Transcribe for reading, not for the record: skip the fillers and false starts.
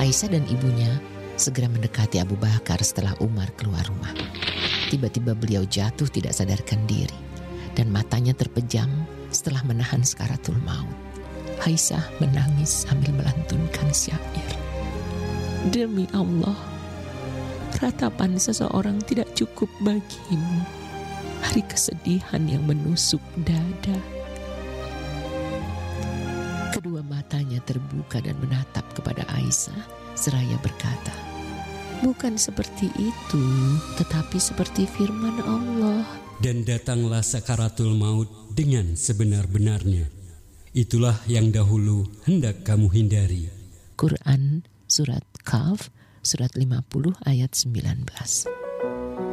Aisyah dan ibunya segera mendekati Abu Bakar setelah Umar keluar rumah. Tiba-tiba beliau jatuh tidak sadarkan diri dan matanya terpejam setelah menahan sakaratul maut. Aisyah menangis sambil melantunkan syair. Demi Allah, ratapan seseorang tidak cukup bagimu. Hari kesedihan yang menusuk dada. Kedua matanya terbuka dan menatap kepada Aisyah seraya berkata, bukan seperti itu, tetapi seperti firman Allah. Dan datanglah sakaratul maut dengan sebenar-benarnya. Itulah yang dahulu hendak kamu hindari. Quran Surat Kahf, Surat 50 ayat 19.